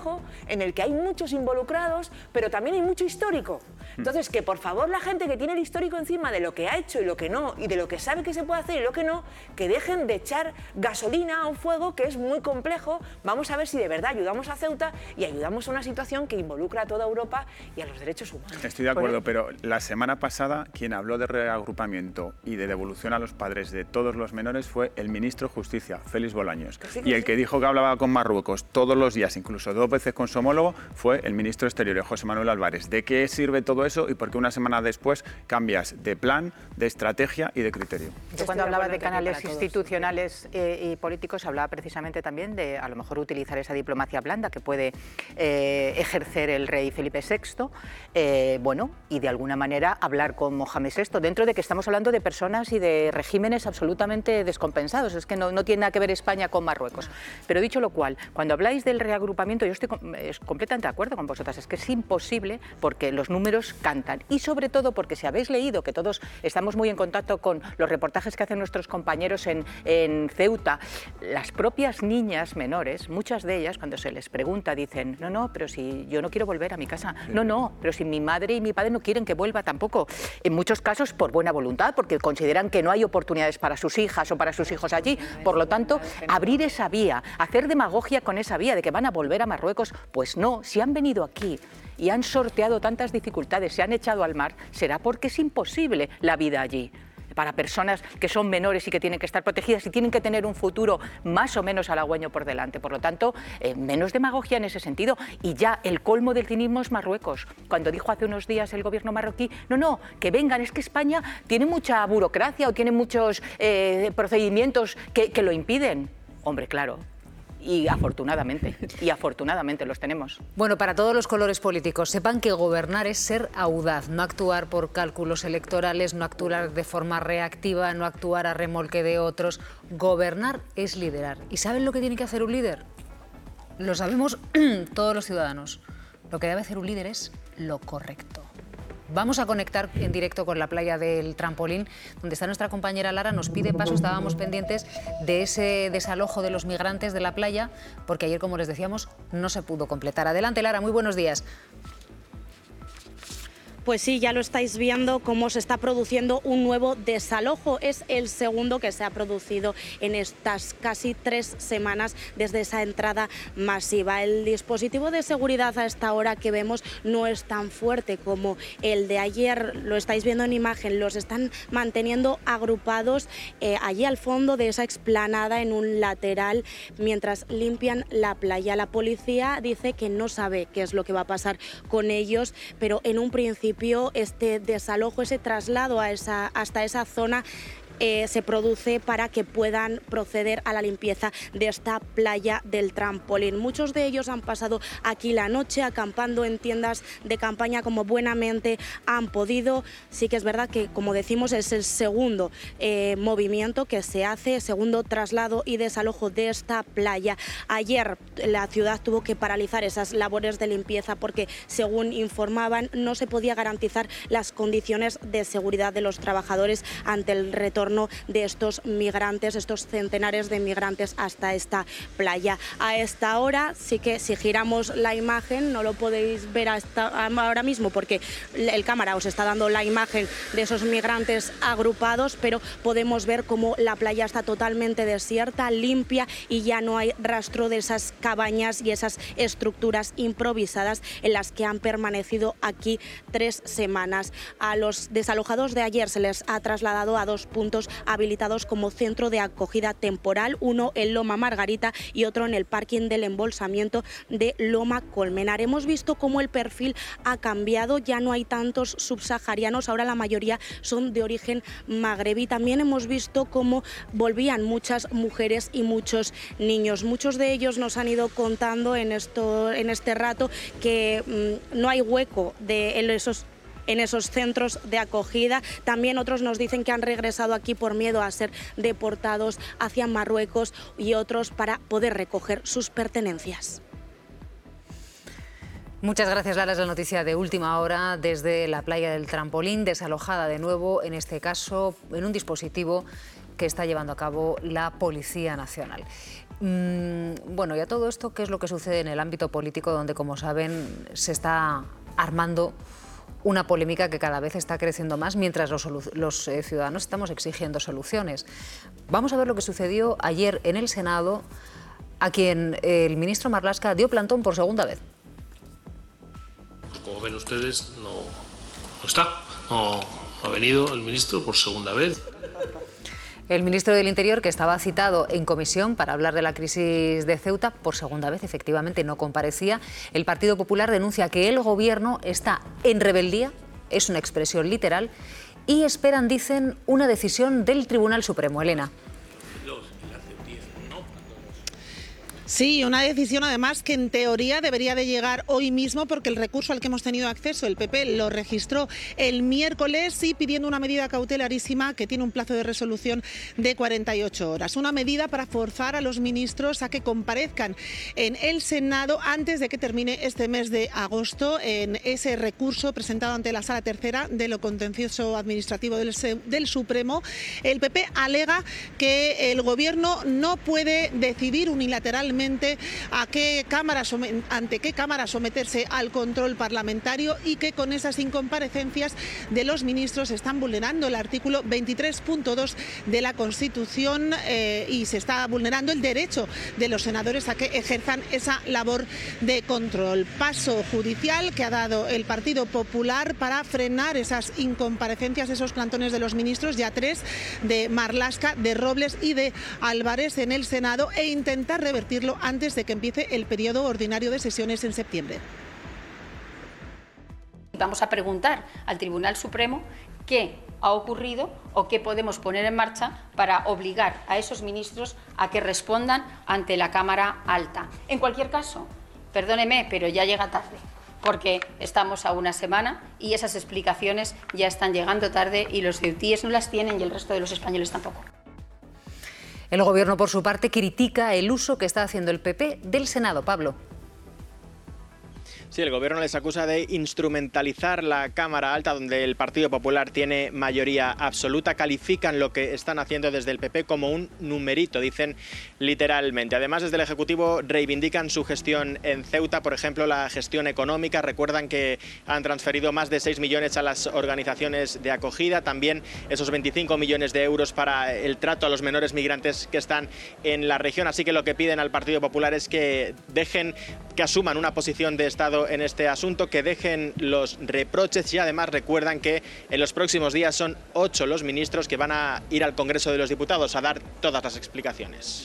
complejo en el que hay muchos involucrados, pero también hay mucho histórico. Entonces, que por favor la gente que tiene el histórico encima de lo que ha hecho y lo que no, y de lo que sabe que se puede hacer y lo que no, que dejen de echar gasolina a un fuego que es muy complejo. Vamos a ver si de verdad ayudamos a Ceuta y ayudamos a una situación que involucra a toda Europa y a los derechos humanos. Estoy de acuerdo, pero la semana pasada quien habló de reagrupamiento y de devolución a los padres de todos los menores fue el ministro de Justicia, Félix Bolaños. Y el que dijo que hablaba con Marruecos todos los días, incluso 2 veces con su homólogo, fue el ministro de Exteriores, José Manuel Álvarez. ¿De qué sirve todo eso y por qué una semana después cambias de plan, de estrategia y de criterio? Yo cuando hablaba de canales institucionales y políticos hablaba precisamente también de a lo mejor utilizar esa diplomacia blanda que puede ejercer el rey Felipe VI, bueno, y de alguna manera hablar con Mohamed VI, dentro de que estamos hablando de personas y de regímenes absolutamente descompensados. Es que no tiene nada que ver España con Marruecos. Pero dicho lo cual, cuando habláis del reagrupamiento, yo estoy completamente de acuerdo con vosotras, es que es imposible porque los números cantan y sobre todo porque si habéis leído, que todos estamos muy en contacto con los reportajes que hacen nuestros compañeros en Ceuta, las propias niñas menores, muchas de ellas cuando se les pregunta dicen, no, pero si yo no quiero volver a mi casa, no, pero si mi madre y mi padre no quieren que vuelva tampoco, en muchos casos por buena voluntad, porque consideran que no hay oportunidades para sus hijas o para sus hijos allí, por lo tanto, abrir esa vía, hacer demagogia con esa vía de que van a volver a Marruecos, pues no, si han venido aquí y han sorteado tantas dificultades, se han echado al mar, será porque es imposible la vida allí. Para personas que son menores y que tienen que estar protegidas y tienen que tener un futuro más o menos halagüeño por delante. Por lo tanto, menos demagogia en ese sentido. Y ya el colmo del cinismo es Marruecos. Cuando dijo hace unos días el gobierno marroquí, no, que vengan, es que España tiene mucha burocracia o tiene muchos procedimientos que lo impiden. Hombre, claro. Y afortunadamente los tenemos. Bueno, para todos los colores políticos, sepan que gobernar es ser audaz, no actuar por cálculos electorales, no actuar de forma reactiva, no actuar a remolque de otros. Gobernar es liderar. ¿Y saben lo que tiene que hacer un líder? Lo sabemos todos los ciudadanos. Lo que debe hacer un líder es lo correcto. Vamos a conectar en directo con la playa del Trampolín, donde está nuestra compañera Lara. Nos pide paso, estábamos pendientes de ese desalojo de los migrantes de la playa, porque ayer, como les decíamos, no se pudo completar. Adelante, Lara, muy buenos días. Pues sí, ya lo estáis viendo cómo se está produciendo un nuevo desalojo. Es el segundo que se ha producido en estas casi 3 semanas desde esa entrada masiva. El dispositivo de seguridad a esta hora que vemos no es tan fuerte como el de ayer. Lo estáis viendo en imagen, los están manteniendo agrupados allí al fondo de esa explanada en un lateral mientras limpian la playa. La policía dice que no sabe qué es lo que va a pasar con ellos, pero en un principio este desalojo, ese traslado hasta esa zona se produce para que puedan proceder a la limpieza de esta playa del Trampolín. Muchos de ellos han pasado aquí la noche acampando en tiendas de campaña como buenamente han podido. Sí que es verdad que, como decimos, es el segundo movimiento que se hace, segundo traslado y desalojo de esta playa. Ayer la ciudad tuvo que paralizar esas labores de limpieza porque, según informaban, no se podía garantizar las condiciones de seguridad de los trabajadores ante el retorno de estos migrantes, estos centenares de migrantes hasta esta playa. A esta hora, sí que si giramos la imagen, no lo podéis ver ahora mismo porque el cámara os está dando la imagen de esos migrantes agrupados, pero podemos ver cómo la playa está totalmente desierta, limpia y ya no hay rastro de esas cabañas y esas estructuras improvisadas en las que han permanecido aquí 3 semanas. A los desalojados de ayer se les ha trasladado a 2 puntos habilitados como centro de acogida temporal, uno en Loma Margarita y otro en el parking del embolsamiento de Loma Colmenar. Hemos visto cómo el perfil ha cambiado, ya no hay tantos subsaharianos, ahora la mayoría son de origen magrebí. También hemos visto cómo volvían muchas mujeres y muchos niños. Muchos de ellos nos han ido contando en este rato que no hay hueco en esos centros de acogida. También otros nos dicen que han regresado aquí por miedo a ser deportados hacia Marruecos y otros para poder recoger sus pertenencias. Muchas gracias, Lara. Es la noticia de última hora desde la playa del Trampolín, desalojada de nuevo, en este caso en un dispositivo que está llevando a cabo la Policía Nacional. Bueno, y a todo esto, ¿qué es lo que sucede en el ámbito político, donde, como saben, se está armando una polémica que cada vez está creciendo más, mientras los ciudadanos estamos exigiendo soluciones? Vamos a ver lo que sucedió ayer en el Senado, a quien el ministro Marlaska dio plantón por segunda vez. Como ven ustedes, no ha venido el ministro por segunda vez. El ministro del Interior, que estaba citado en comisión para hablar de la crisis de Ceuta, por segunda vez efectivamente no comparecía. El Partido Popular denuncia que el Gobierno está en rebeldía, es una expresión literal, y esperan, dicen, una decisión del Tribunal Supremo. Elena. Sí, una decisión además que en teoría debería de llegar hoy mismo, porque el recurso al que hemos tenido acceso, el PP lo registró el miércoles, y pidiendo una medida cautelarísima que tiene un plazo de resolución de 48 horas. Una medida para forzar a los ministros a que comparezcan en el Senado antes de que termine este mes de agosto en ese recurso presentado ante la Sala Tercera de lo Contencioso Administrativo del Supremo. El PP alega que el Gobierno no puede decidir unilateralmente ante qué cámara someterse al control parlamentario, y que con esas incomparecencias de los ministros están vulnerando el artículo 23.2 de la Constitución y se está vulnerando el derecho de los senadores a que ejerzan esa labor de control. Paso judicial que ha dado el Partido Popular para frenar esas incomparecencias, esos plantones de los ministros, ya 3, de Marlaska, de Robles y de Álvarez en el Senado, e intentar revertirlo antes de que empiece el periodo ordinario de sesiones en septiembre. Vamos a preguntar al Tribunal Supremo qué ha ocurrido o qué podemos poner en marcha para obligar a esos ministros a que respondan ante la Cámara Alta. En cualquier caso, perdóneme, pero ya llega tarde, porque estamos a una semana y esas explicaciones ya están llegando tarde, y los ceutíes no las tienen y el resto de los españoles tampoco. El Gobierno, por su parte, critica el uso que está haciendo el PP del Senado. Pablo. Sí, el Gobierno les acusa de instrumentalizar la Cámara Alta, donde el Partido Popular tiene mayoría absoluta. Califican lo que están haciendo desde el PP como un numerito, dicen literalmente. Además, desde el Ejecutivo reivindican su gestión en Ceuta, por ejemplo, la gestión económica. Recuerdan que han transferido más de 6 millones a las organizaciones de acogida, también esos 25 millones de euros para el trato a los menores migrantes que están en la región. Así que lo que piden al Partido Popular es que asuman una posición de Estado en este asunto, que dejen los reproches, y además recuerdan que en los próximos días son 8 los ministros que van a ir al Congreso de los Diputados a dar todas las explicaciones.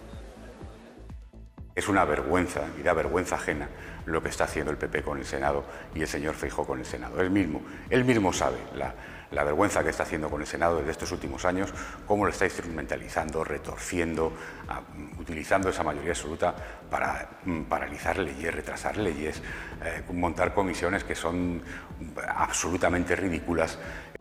Es una vergüenza, y da vergüenza ajena, lo que está haciendo el PP con el Senado y el señor Feijóo con el Senado. Él mismo sabe la vergüenza que está haciendo con el Senado desde estos últimos años, cómo lo está instrumentalizando, retorciendo, utilizando esa mayoría absoluta para paralizar leyes, retrasar leyes, montar comisiones que son absolutamente ridículas.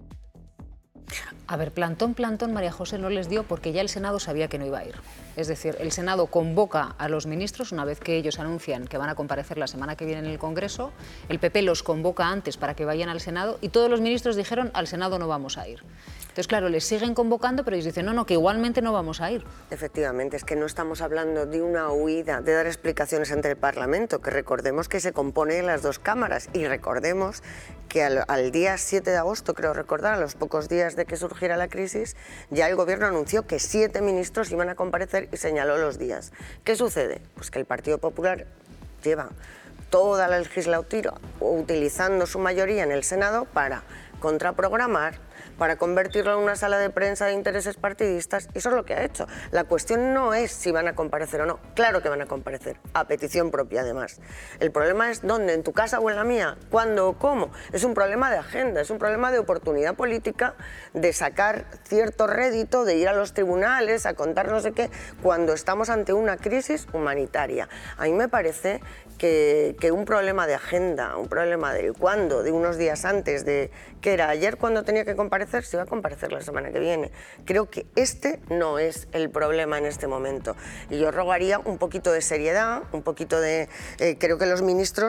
A ver, plantón, María José no les dio, porque ya el Senado sabía que no iba a ir. Es decir, el Senado convoca a los ministros una vez que ellos anuncian que van a comparecer la semana que viene en el Congreso. El PP los convoca antes para que vayan al Senado, y todos los ministros dijeron: al Senado no vamos a ir. Entonces, claro, les siguen convocando, pero ellos dicen: no, que igualmente no vamos a ir. Efectivamente, es que no estamos hablando de una huida, de dar explicaciones ante el Parlamento, que recordemos que se compone de las dos cámaras, y recordemos que al día 7 de agosto, creo recordar, a los pocos días de que surgiera la crisis, ya el Gobierno anunció que 7 ministros iban a comparecer y señaló los días. ¿Qué sucede? Pues que el Partido Popular lleva toda la legislatura utilizando su mayoría en el Senado para contraprogramar, para convertirlo en una sala de prensa de intereses partidistas, y eso es lo que ha hecho. La cuestión no es si van a comparecer o no. Claro que van a comparecer, a petición propia además. El problema es dónde, en tu casa o en la mía, cuándo o cómo. Es un problema de agenda, es un problema de oportunidad política, de sacar cierto rédito, de ir a los tribunales a contar no sé qué, cuando estamos ante una crisis humanitaria. A mí me parece que un problema de agenda, un problema del cuándo, de unos días antes, de que era ayer cuando tenía que comparecer, se iba a comparecer la semana que viene. Creo que este no es el problema en este momento. Y yo rogaría un poquito de seriedad, un poquito de... creo que los ministros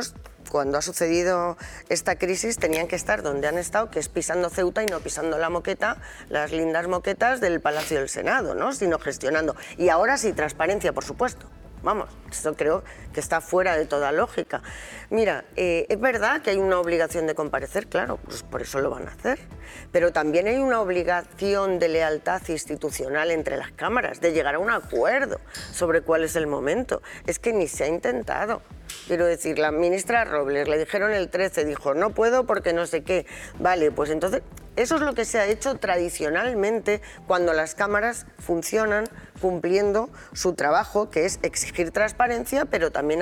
cuando ha sucedido esta crisis tenían que estar donde han estado, que es pisando Ceuta y no pisando la moqueta, las lindas moquetas del Palacio del Senado, ¿no? Sino gestionando. Y ahora sí, transparencia, por supuesto. Vamos, esto creo que está fuera de toda lógica. Mira, es verdad que hay una obligación de comparecer, claro, pues por eso lo van a hacer. Pero también hay una obligación de lealtad institucional entre las cámaras, de llegar a un acuerdo sobre cuál es el momento. Es que ni se ha intentado. Quiero decir, la ministra Robles le dijeron el 13, dijo, no puedo porque no sé qué. Vale, pues entonces, eso es lo que se ha hecho tradicionalmente cuando las cámaras funcionan cumpliendo su trabajo, que es exigir transparencia, pero también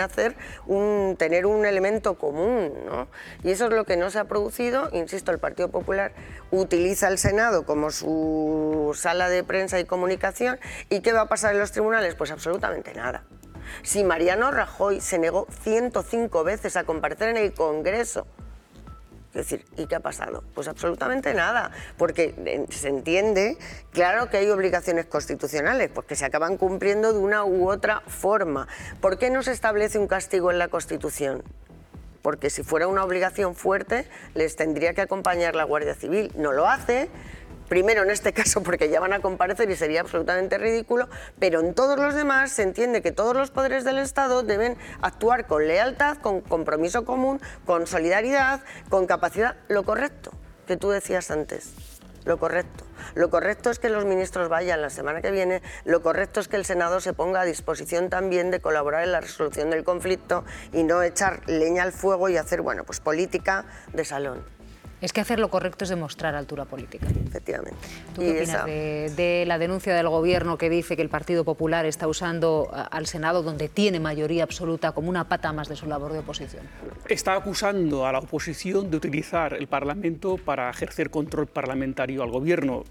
tener un elemento común, ¿no? Y eso es lo que no se ha producido. Insisto, el Partido Popular utiliza el Senado como su sala de prensa y comunicación. ¿Y qué va a pasar en los tribunales? Pues absolutamente nada. Si Mariano Rajoy se negó 105 veces a comparecer en el Congreso, es decir, ¿y qué ha pasado? Pues absolutamente nada, porque se entiende, claro que hay obligaciones constitucionales, pues que se acaban cumpliendo de una u otra forma. ¿Por qué no se establece un castigo en la Constitución? Porque si fuera una obligación fuerte, les tendría que acompañar la Guardia Civil. No lo hace. Primero, en este caso, porque ya van a comparecer y sería absolutamente ridículo, pero en todos los demás se entiende que todos los poderes del Estado deben actuar con lealtad, con compromiso común, con solidaridad, con capacidad. Lo correcto, que tú decías antes, lo correcto. Lo correcto es que los ministros vayan la semana que viene, lo correcto es que el Senado se ponga a disposición también de colaborar en la resolución del conflicto y no echar leña al fuego y hacer, bueno, pues política de salón. Es que hacer lo correcto es demostrar altura política. Efectivamente. ¿Tú qué opinas de la denuncia del Gobierno que dice que el Partido Popular está usando al Senado, donde tiene mayoría absoluta, como una pata más de su labor de oposición? Está acusando a la oposición de utilizar el Parlamento para ejercer control parlamentario al Gobierno.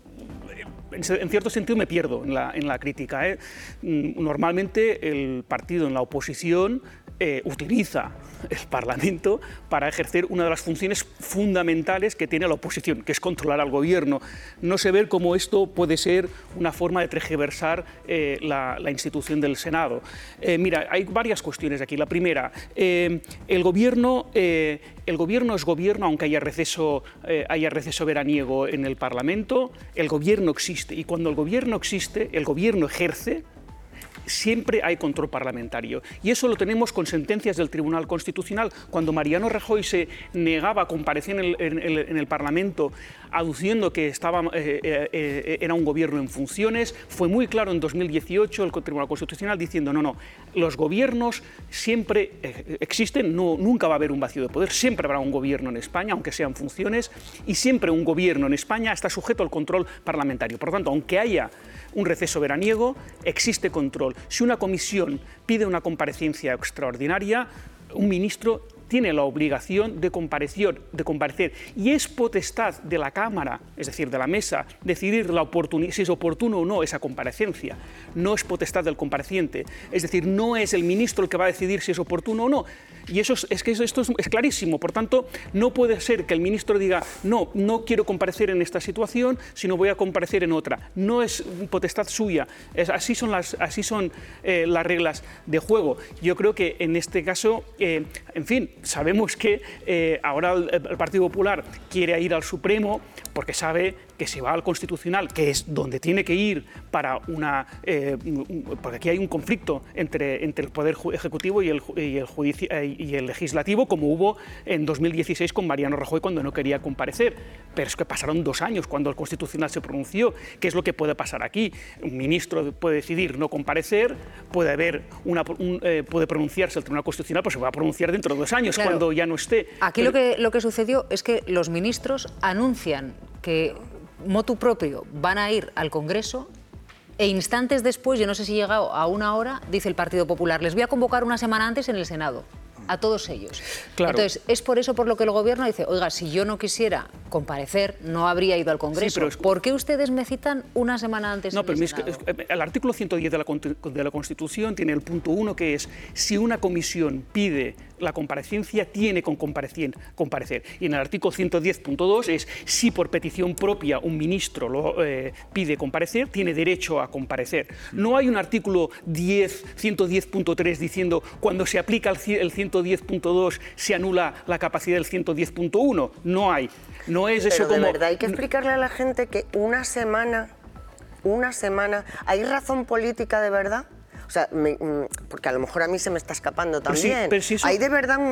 En cierto sentido me pierdo en la crítica. Normalmente el partido en la oposición utiliza el Parlamento para ejercer una de las funciones fundamentales que tiene la oposición, que es controlar al Gobierno. No sé ver cómo esto puede ser una forma de tergiversar la institución del Senado. Mira, hay varias cuestiones aquí. La primera, el Gobierno es Gobierno aunque haya receso veraniego en el Parlamento. El Gobierno existe y cuando el Gobierno existe, el Gobierno ejerce. Siempre hay control parlamentario y eso lo tenemos con sentencias del Tribunal Constitucional. Cuando Mariano Rajoy se negaba a comparecer en el Parlamento aduciendo que era un gobierno en funciones, fue muy claro en 2018 el Tribunal Constitucional diciendo no, los gobiernos siempre existen, nunca va a haber un vacío de poder, siempre habrá un gobierno en España, aunque sean funciones, y siempre un gobierno en España está sujeto al control parlamentario. Por lo tanto, aunque haya un receso veraniego, existe control. Si una comisión pide una comparecencia extraordinaria, un ministro tiene la obligación de comparecer y es potestad de la Cámara, es decir, de la mesa, decidir si es oportuno o no esa comparecencia. No es potestad del compareciente, es decir, no es el ministro el que va a decidir si es oportuno o no. Y esto es clarísimo, por tanto, no puede ser que el ministro diga no quiero comparecer en esta situación, sino voy a comparecer en otra. No es potestad suya, así son las reglas de juego. Yo creo que en este caso, en fin, sabemos que ahora el Partido Popular quiere ir al Supremo porque sabe que se va al Constitucional, que es donde tiene que ir porque aquí hay un conflicto entre el Poder Ejecutivo y el Legislativo, como hubo en 2016 con Mariano Rajoy cuando no quería comparecer. Pero es que pasaron 2 años cuando el Constitucional se pronunció. ¿Qué es lo que puede pasar aquí? Un ministro puede decidir no comparecer, puede pronunciarse el Tribunal Constitucional, pues se va a pronunciar dentro de 2 años, claro, cuando ya no esté. Aquí lo que sucedió es que los ministros anuncian que motu propio van a ir al Congreso e instantes después, yo no sé si llega a 1 hora, dice el Partido Popular, les voy a convocar una semana antes en el Senado. A todos ellos. Claro. Entonces, es por eso por lo que el Gobierno dice, oiga, si yo no quisiera comparecer, no habría ido al Congreso. Sí, ¿por qué ustedes me citan una semana antes? No, pero el artículo 110 de la Constitución tiene el punto 1, que es, si una comisión pide la comparecencia tiene que comparecer. Y en el artículo 110.2 es si por petición propia un ministro lo pide comparecer, tiene derecho a comparecer. No hay un artículo 110.3 diciendo cuando se aplica el 110.2 se anula la capacidad del 110.1. No hay. No es eso. Pero como... de verdad hay que explicarle a la gente que una semana, ¿hay razón política de verdad? O sea, porque a lo mejor a mí se me está escapando también. Pero si eso... ¿Hay de verdad